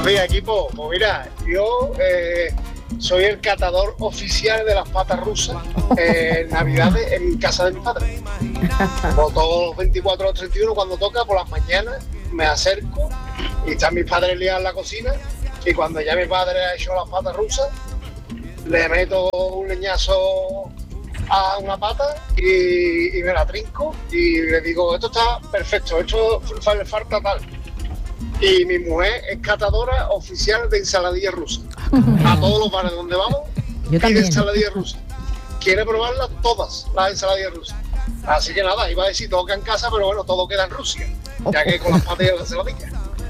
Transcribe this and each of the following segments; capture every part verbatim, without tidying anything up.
Buenos días, equipo. Pues mira, yo eh, soy el catador oficial de las patas rusas eh, en Navidades en casa de mi padre. Como todos los veinticuatro o treinta y uno, cuando toca por las mañanas, me acerco y están mis padres liados en la cocina, y cuando ya mi padre ha hecho las patas rusas, le meto un leñazo a una pata y, y me la trinco y le digo, esto está perfecto, esto le falta tal. Y mi mujer es catadora oficial de ensaladilla rusa. A todos los bares donde vamos, pide ensaladilla rusa. Quiere probarlas todas, las ensaladillas rusas. Así que nada, iba a decir todo queda en casa, pero bueno, todo queda en Rusia, ya que con las patillas de la ensaladilla.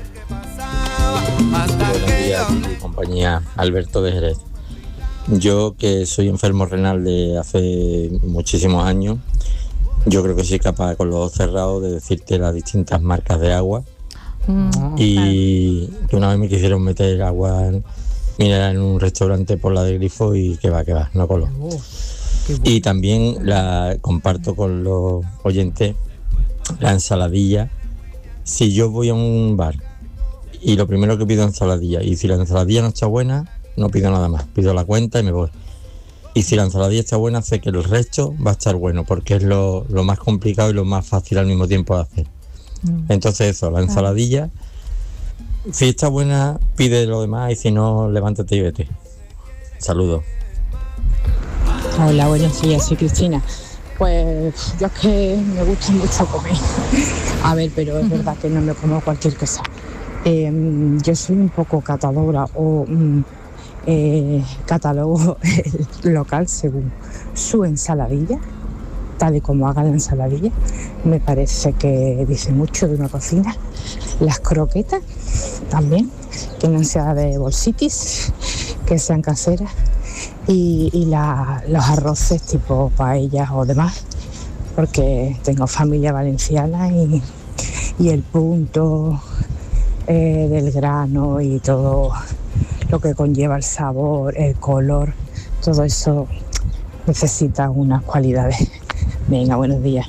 Buenos días, mi compañía, Alberto de Jerez. Yo, que soy enfermo renal de hace muchísimos años, yo creo que soy capaz, con los ojos cerrados, de decirte las distintas marcas de agua. Mm, y claro. Que una vez me quisieron meter agua mineral en un restaurante por la de grifo y que va, que va, no coló. Oh, y también la comparto con los oyentes la ensaladilla. Si yo voy a un bar y lo primero que pido es ensaladilla, y si la ensaladilla no está buena, no pido nada más, pido la cuenta y me voy. Y si la ensaladilla está buena, sé que el resto va a estar bueno, porque es lo, lo más complicado y lo más fácil al mismo tiempo de hacer. Entonces eso, la ensaladilla, si está buena, pide lo demás, y si no, levántate y vete. Saludos. Hola, buenos días, soy Cristina. Pues yo es que me gusta mucho comer. A ver, pero es verdad que no me como cualquier cosa. Eh, yo soy un poco catadora o mm, eh, catálogo local según su ensaladilla, tal y como haga la ensaladilla. Me parece que dice mucho de una cocina. Las croquetas también, que no sean de bolsitis, que sean caseras. Y, y la, los arroces tipo paellas o demás, porque tengo familia valenciana y, y el punto eh, del grano y todo lo que conlleva el sabor, el color, todo eso necesita unas cualidades. Venga, buenos días.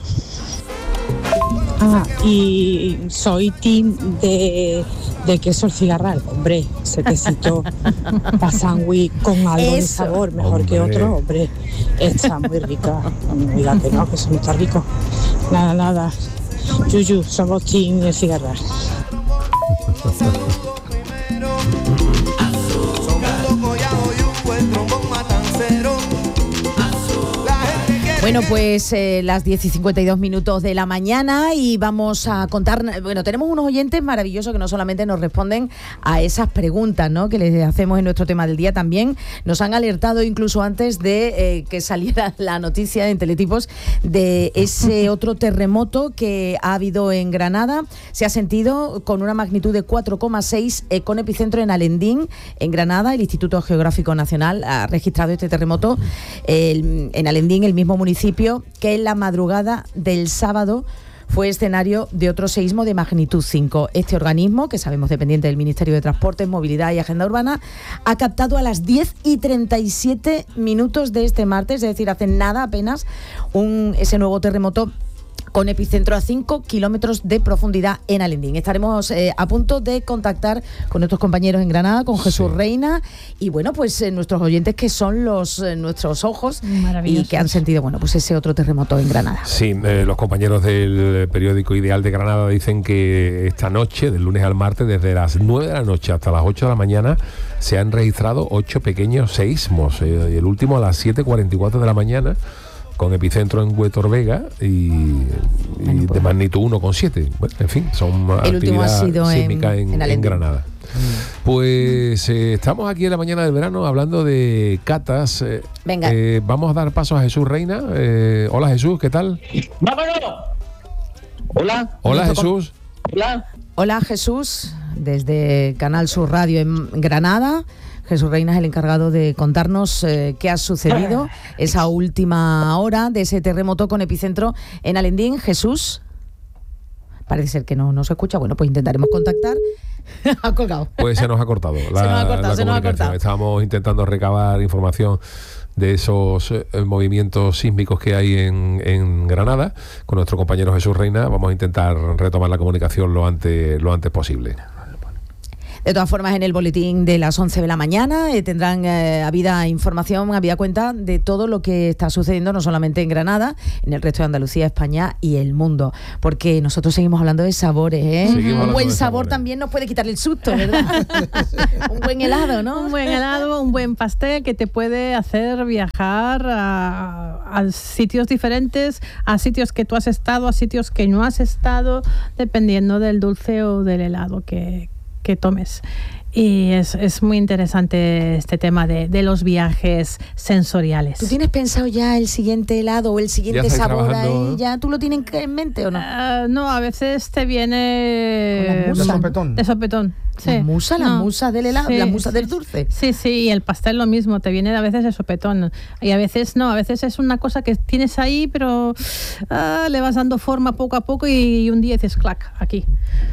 Ah, y soy team de, de queso el cigarral, hombre, ese quesito para sándwich con algo Eso. de sabor, mejor hombre. que otro, hombre, está muy rica, no me diga que no, que eso no está rico. Nada, nada, Yuyu, somos team el cigarral. Bueno, pues eh, las diez y cincuenta y dos minutos de la mañana, y vamos a contar, bueno, tenemos unos oyentes maravillosos que no solamente nos responden a esas preguntas, ¿no?, que les hacemos en nuestro tema del día, también nos han alertado incluso antes de eh, que saliera la noticia en Teletipos de ese otro terremoto que ha habido en Granada. Se ha sentido con una magnitud de cuatro coma seis, eh, con epicentro en Alendín, en Granada. El Instituto Geográfico Nacional ha registrado este terremoto eh, en Alendín, el mismo municipio que en la madrugada del sábado fue escenario de otro seísmo de magnitud cinco. Este organismo, que sabemos dependiente del Ministerio de Transportes, Movilidad y Agenda Urbana, ha captado a las diez y treinta y siete minutos de este martes, es decir, hace nada apenas, un, ese nuevo terremoto con epicentro a cinco kilómetros de profundidad en Alendín. Estaremos eh, a punto de contactar con nuestros compañeros en Granada, con Jesús sí. Reina, y bueno, pues eh, nuestros oyentes, que son los eh, nuestros ojos y que han sentido, bueno, pues ese otro terremoto en Granada. Sí, eh, los compañeros del periódico Ideal de Granada dicen que esta noche, del lunes al martes, desde las nueve de la noche hasta las ocho de la mañana, se han registrado ocho pequeños seísmos. Eh, el último a las siete cuarenta y cuatro de la mañana, con epicentro en Huetor Vega y, y bueno, pues, de magnitud uno coma siete. Bueno, en fin, son actividades sísmicas en, en, en Granada. Mm. Pues eh, estamos aquí en la mañana del verano hablando de catas. Eh, Venga. Eh, vamos a dar paso a Jesús Reina. Eh, hola Jesús, ¿qué tal? ¡Vámonos! Hola. Hola Jesús. Hola. Hola Jesús, desde Canal Sur Radio en Granada. Jesús Reina es el encargado de contarnos eh, qué ha sucedido esa última hora de ese terremoto con epicentro en Alendín. Jesús, parece ser que no, no se escucha. Bueno, pues intentaremos contactar. Ha colgado. Pues se nos ha cortado la, se nos ha cortado, la se nos ha cortado. Estábamos intentando recabar información de esos eh, movimientos sísmicos que hay en, en Granada con nuestro compañero Jesús Reina. Vamos a intentar retomar la comunicación lo antes, lo antes posible. De todas formas, en el boletín de las once de la mañana eh, tendrán eh, habida información, habida cuenta de todo lo que está sucediendo, no solamente en Granada, en el resto de Andalucía, España y el mundo. Porque nosotros seguimos hablando de sabores, ¿eh? Un buen sabor también nos puede quitar el susto, ¿verdad? Un buen helado, ¿no? Un buen helado, un buen pastel que te puede hacer viajar a, a sitios diferentes, a sitios que tú has estado, a sitios que no has estado, dependiendo del dulce o del helado que, que tomes. Y es, es muy interesante este tema de, de los viajes sensoriales. ¿Tú tienes pensado ya el siguiente helado o el siguiente sabor trabajando, ahí? ¿eh? ¿Ya tú lo tienes en mente o no? Uh, no, a veces te viene... De sopetón. De sopetón. Sí. ¿La musa? ¿La No. musa del helado? Sí, ¿La musa sí, del dulce? Sí, sí, y el pastel lo mismo, te viene a veces de sopetón. Y a veces no, a veces es una cosa que tienes ahí, pero ah, le vas dando forma poco a poco y, y un día dices, clac, aquí.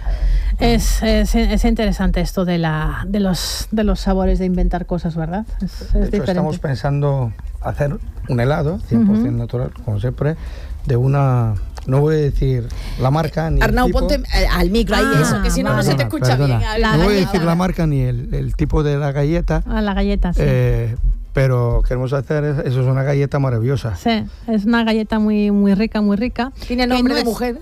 Es, es, es interesante esto de, la, de, los, de los sabores, de inventar cosas, ¿verdad? Es, es de hecho, diferente. estamos pensando hacer un helado cien por ciento uh-huh. natural, como siempre, de una... No voy a decir la marca ni Arnau, el tipo. ponte eh, al micro ahí, Ah, eso, que si no, perdona, no se te escucha perdona. bien. La No voy a galleta. decir la marca ni el, el tipo de la galleta. Ah, la galleta, sí. Eh, pero queremos hacer, eso es una galleta maravillosa. Sí, es una galleta muy, muy rica, muy rica. ¿Tiene nombre no de es... mujer?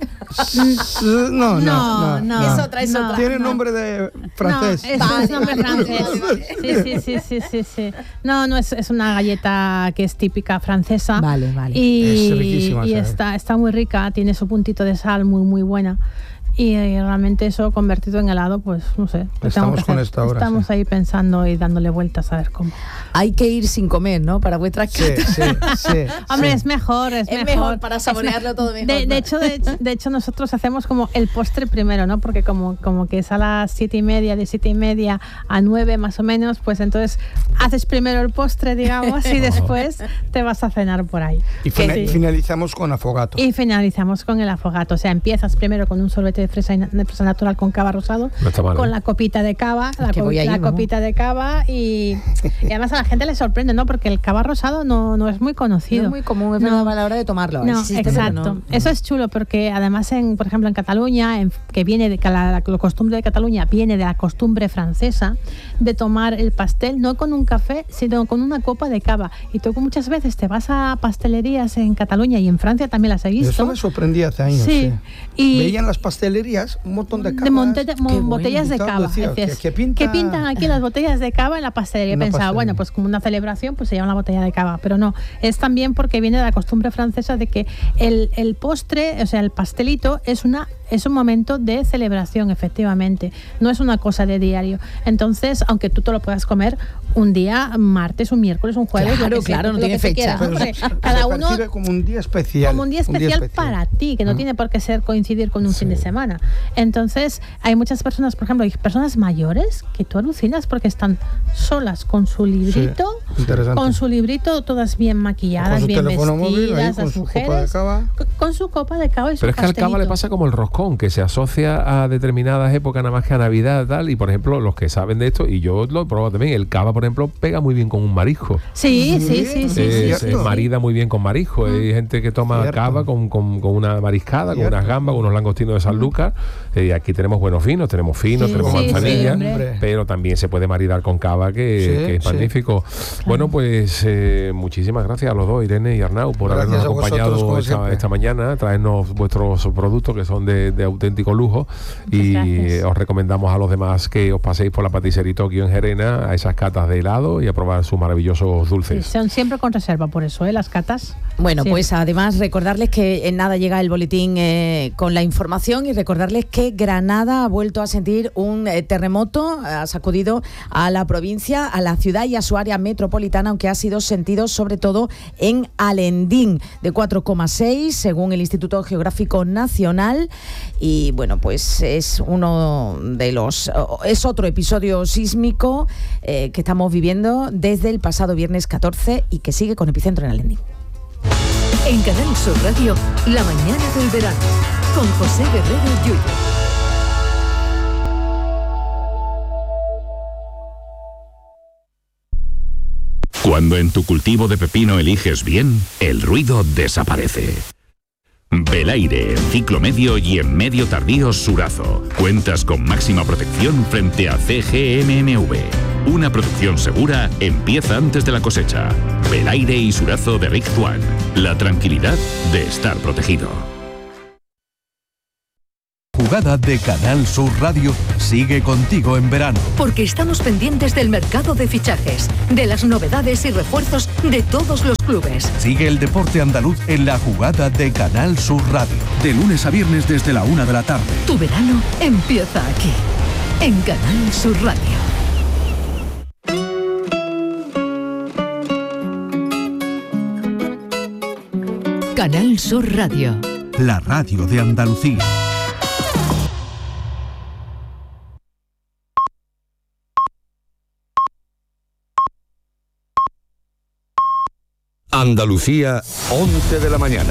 No, no, no. No, no. Es otra, es no. otra. Tiene no. nombre de francés. No, es, Vale, es nombre vale, francés. vale, Sí, sí, sí, sí, sí, sí. No, no, es, es una galleta que es típica francesa. Vale, vale. Y, Es riquísima, y ¿sabes? está, está muy rica, tiene su puntito de sal muy, muy buena. Y, y realmente eso convertido en helado, pues no sé. lo Estamos tengo que con hacer. esto ahora, Estamos sí. ahí pensando y dándole vueltas a ver cómo. Hay que ir sin comer, ¿no? Para vuestras Sí, catas. sí, sí. Hombre, sí. es mejor, es, Es mejor. mejor para saborearlo todo mejor, De, ¿no? de, hecho, de, de hecho, nosotros hacemos como el postre primero, ¿no? Porque como, como que es a las siete y media, de siete y media a nueve más o menos, pues entonces haces primero el postre, digamos, y después te vas a cenar por ahí. Y fina- Sí. finalizamos con afogato. Y finalizamos con el afogato. O sea, empiezas primero con un sorbete de fresa, de fresa natural con cava rosado, No está mal, con ¿eh? la copita de cava, la, que co- voy a ir, la vamos. copita de cava y, y además a la gente le sorprende, ¿no? Porque el cava rosado no, no es muy conocido. No es muy común, es verdad, a la hora de tomarlo. No, Existe, pero exacto. no. Eso es chulo porque además, en, por ejemplo, en Cataluña, en, que viene de la, la costumbre de Cataluña viene de la costumbre francesa de tomar el pastel no con un café, sino con una copa de cava. Y tú muchas veces te vas a pastelerías en Cataluña y en Francia también las he visto. Eso me sorprendía hace años. Sí. Sí. Y Veían las pastelerías un montón de de cavas. monte- de- mo- Qué botellas de bueno. cava. Decía, Decías, ¿qué- qué pinta? ¿qué pintan aquí las botellas de cava en la pastelería? Una Pensaba, pastelería. bueno, pues como una celebración, pues se llama la botella de cava. Pero no, es también porque viene de la costumbre francesa de que el, el postre, o sea, el pastelito es una es un momento de celebración, efectivamente. No es una cosa de diario. Entonces, aunque tú te lo puedas comer un día, martes, un miércoles, un jueves, Claro, lo que sea, claro, no lo tiene que te fecha. quieras, ¿no? Pero Porque se- cada se uno percibe como un día especial. como un día especial, para ti, que no Mm. tiene por qué ser coincidir con un fin de semana. Entonces, hay muchas personas, por ejemplo, hay personas mayores que tú alucinas porque están solas con su librito, Sí, interesante. con su librito, todas bien maquilladas, Con su bien teléfono móvil, ahí, vestidas, con las su copa mujeres, de cava. co- con su copa de cava y su Pero es que al cava le pastelito. pasa como el roscón, que se asocia a determinadas épocas nada más que a Navidad tal. Y por ejemplo, los que saben de esto, y yo lo he probado también, el cava, por ejemplo, pega muy bien con un marisco. Sí, sí, sí, sí. Eh, sí, se sí. marida muy bien con marisco. Hay gente que toma Cierto. cava con, con, con una mariscada, Cierto. con unas gambas, con unos langostinos de San Lucas. Eh, aquí tenemos buenos finos, tenemos finos, Sí, tenemos sí, manzanilla, sí, hombre. pero también se puede maridar con cava, que, Sí, que es sí. magnífico. Bueno, pues eh, muchísimas gracias a los dos, Irene y Arnau, por Gracias habernos a vosotros, acompañado como esta, siempre. esta mañana, traernos vuestros productos que son de, de auténtico lujo. Muchas Y gracias. os recomendamos a los demás que os paséis por la Patisserie Tokio en Gerena a esas catas de helado y a probar sus maravillosos Sí, dulces. son siempre con reserva, por eso, ¿eh? Las catas. Bueno, Sí. pues además recordarles que en nada llega el boletín eh, con la información y recordarles que Granada ha vuelto a sentir un eh, terremoto, ha sacudido a la provincia, a la ciudad y a su área metropolitana, aunque ha sido sentido sobre todo en Alendín, de cuatro coma seis según el Instituto Geográfico Nacional. Y bueno, pues es uno de los, es otro episodio sísmico eh, que estamos viviendo desde el pasado viernes catorce y que sigue con epicentro en Alendín. En Canal Sur Radio, La mañana del verano, con José Guerrero Yuyo. Cuando en tu cultivo de pepino eliges bien, el ruido desaparece. Belaire en ciclo medio y en medio tardío Surazo. Cuentas con máxima protección frente a C G M M V. Una producción segura empieza antes de la cosecha. Belaire y Surazo de Rick Swan. La tranquilidad de estar protegido. Jugada de Canal Sur Radio sigue contigo en verano. Porque estamos pendientes del mercado de fichajes, de las novedades y refuerzos de todos los clubes. Sigue el deporte andaluz en la Jugada de Canal Sur Radio. De lunes a viernes desde la una de la tarde. Tu verano empieza aquí, en Canal Sur Radio. Canal Sur Radio. La radio de Andalucía. Andalucía, once de la mañana.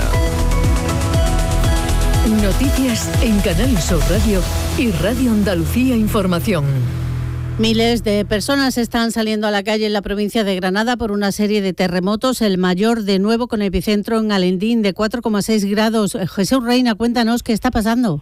Noticias en Canal Sur Radio y Radio Andalucía Información. Miles de personas están saliendo a la calle en la provincia de Granada por una serie de terremotos, el mayor de nuevo con epicentro en Alendín de cuatro coma seis grados. Jesús Reina, cuéntanos qué está pasando.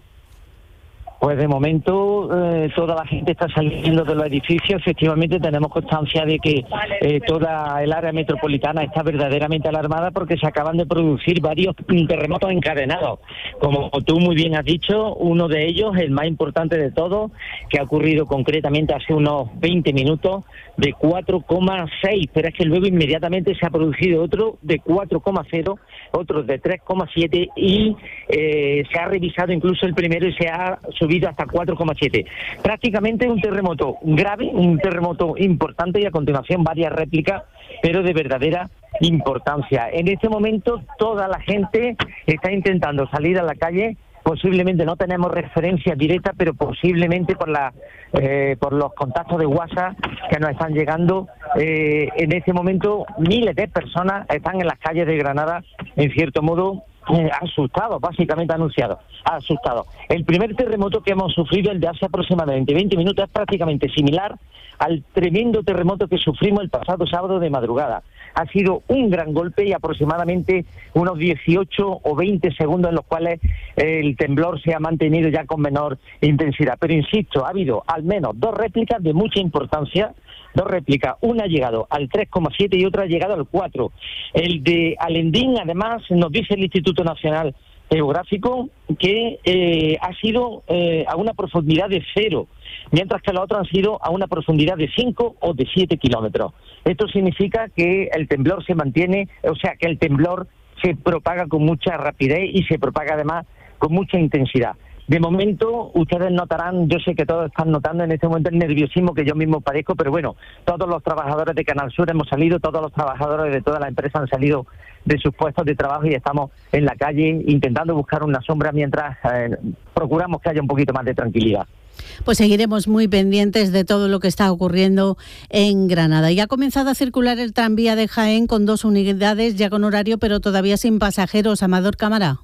Pues de momento eh, toda la gente está saliendo de los edificios. Efectivamente tenemos constancia de que eh, toda el área metropolitana está verdaderamente alarmada porque se acaban de producir varios terremotos encadenados. Como tú muy bien has dicho, uno de ellos, el más importante de todos, que ha ocurrido concretamente hace unos veinte minutos, de cuatro coma seis, pero es que luego inmediatamente se ha producido otro de cuatro coma cero, otro de tres coma siete y eh, se ha revisado incluso el primero y se ha subido hasta cuatro coma siete. Prácticamente un terremoto grave, un terremoto importante y a continuación varias réplicas, pero de verdadera importancia. En este momento toda la gente está intentando salir a la calle. Posiblemente no tenemos referencias directas, pero posiblemente por la eh, por los contactos de WhatsApp que nos están llegando. Eh, en este momento miles de personas están en las calles de Granada, en cierto modo, eh, asustados, básicamente anunciados, asustados. El primer terremoto que hemos sufrido, el de hace aproximadamente veinte minutos, es prácticamente similar al tremendo terremoto que sufrimos el pasado sábado de madrugada. Ha sido un gran golpe y aproximadamente unos dieciocho o veinte segundos en los cuales el temblor se ha mantenido ya con menor intensidad. Pero insisto, ha habido al menos dos réplicas de mucha importancia, dos réplicas. Una ha llegado al tres coma siete y otra ha llegado al cuatro. El de Alendín, además, nos dice el Instituto Nacional Geográfico que eh, ha sido eh, a una profundidad de cero, mientras que los otros han sido a una profundidad de cinco o de siete kilómetros. Esto significa que el temblor se mantiene, o sea, que el temblor se propaga con mucha rapidez y se propaga además con mucha intensidad. De momento, ustedes notarán, yo sé que todos están notando en este momento el nerviosismo que yo mismo padezco, pero bueno, todos los trabajadores de Canal Sur hemos salido, todos los trabajadores de toda la empresa han salido de sus puestos de trabajo y estamos en la calle intentando buscar una sombra mientras eh, procuramos que haya un poquito más de tranquilidad. Pues seguiremos muy pendientes de todo lo que está ocurriendo en Granada. Y ha comenzado a circular el tranvía de Jaén con dos unidades ya con horario, pero todavía sin pasajeros. Amador Cámara.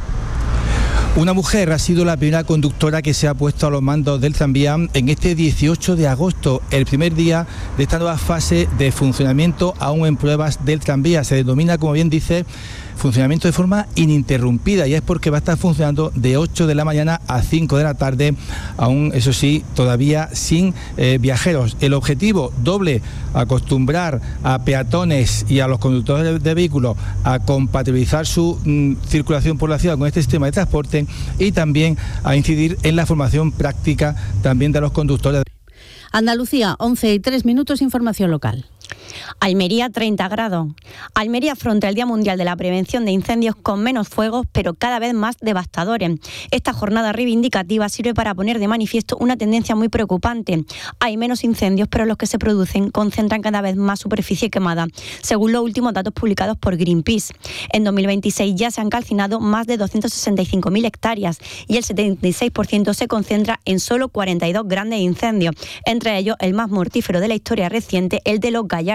Una mujer ha sido la primera conductora que se ha puesto a los mandos del tranvía en este dieciocho de agosto, el primer día de esta nueva fase de funcionamiento aún en pruebas del tranvía. Se denomina, como bien dice, funcionamiento de forma ininterrumpida y es porque va a estar funcionando de ocho de la mañana a cinco de la tarde, aún eso sí, todavía sin eh, viajeros. El objetivo doble, acostumbrar a peatones y a los conductores de, de vehículos a compatibilizar su mm, circulación por la ciudad con este sistema de transporte y también a incidir en la formación práctica también de los conductores. Andalucía, once y tres minutos, información local. Almería, treinta grados. Almería afronta el Día Mundial de la Prevención de Incendios con menos fuegos, pero cada vez más devastadores. Esta jornada reivindicativa sirve para poner de manifiesto una tendencia muy preocupante. Hay menos incendios, pero los que se producen concentran cada vez más superficie quemada, según los últimos datos publicados por Greenpeace. En dos mil veintiséis ya se han calcinado más de doscientas sesenta y cinco mil hectáreas y el setenta y seis por ciento se concentra en solo cuarenta y dos grandes incendios, entre ellos el más mortífero de la historia reciente, el de Los Gallardos,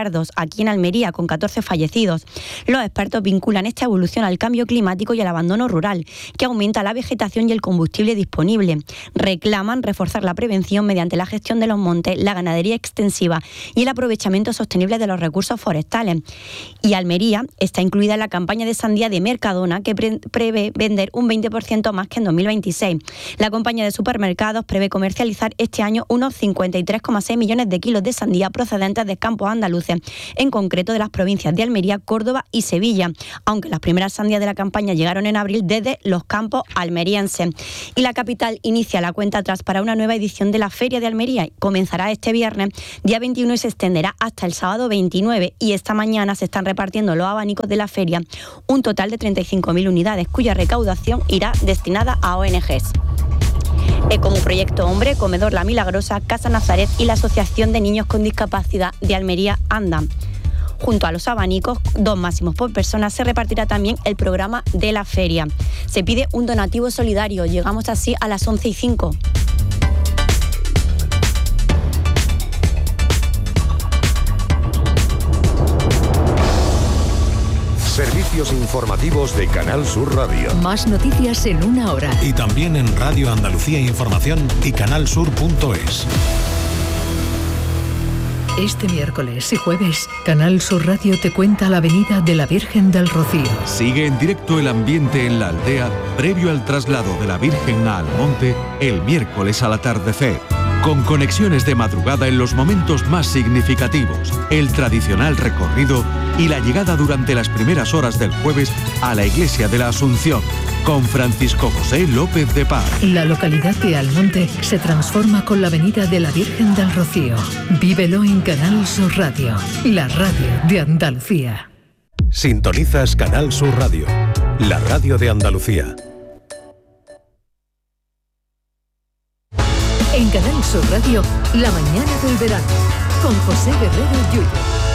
cerdos aquí en Almería, con catorce fallecidos. Los expertos vinculan esta evolución al cambio climático y al abandono rural, que aumenta la vegetación y el combustible disponible. Reclaman reforzar la prevención mediante la gestión de los montes, la ganadería extensiva y el aprovechamiento sostenible de los recursos forestales. Y Almería está incluida en la campaña de sandía de Mercadona, que pre- prevé vender un veinte por ciento más que en dos mil veintiséis. La compañía de supermercados prevé comercializar este año unos cincuenta y tres coma seis millones de kilos de sandía procedentes de campos andaluces, en concreto de las provincias de Almería, Córdoba y Sevilla, aunque las primeras sandías de la campaña llegaron en abril desde los campos almerienses. Y la capital inicia la cuenta atrás para una nueva edición de la Feria de Almería. Comenzará este viernes, día veintiuno, y se extenderá hasta el sábado veintinueve. Y esta mañana se están repartiendo los abanicos de la feria, un total de treinta y cinco mil unidades, cuya recaudación irá destinada a O N Ges. Como Proyecto Hombre, Comedor La Milagrosa, Casa Nazaret y la Asociación de Niños con Discapacidad de Almería andan. Junto a los abanicos, dos máximos por persona, se repartirá también el programa de la feria. Se pide un donativo solidario. Llegamos así a las once y cinco. Servicios informativos de Canal Sur Radio. Más noticias en una hora. Y también en Radio Andalucía Información y canalsur punto es. Este miércoles y jueves, Canal Sur Radio te cuenta la Avenida de la Virgen del Rocío. Sigue en directo el ambiente en la aldea previo al traslado de la Virgen a Almonte el miércoles al atardecer. Con conexiones de madrugada en los momentos más significativos, el tradicional recorrido y la llegada durante las primeras horas del jueves a la Iglesia de la Asunción, con Francisco José López de Paz. La localidad de Almonte se transforma con la Avenida de la Virgen del Rocío. Vívelo en Canal Sur Radio, la radio de Andalucía. Sintonizas Canal Sur Radio, la radio de Andalucía. En Canal Sur Radio, la mañana del verano, con José Guerrero Yuyo.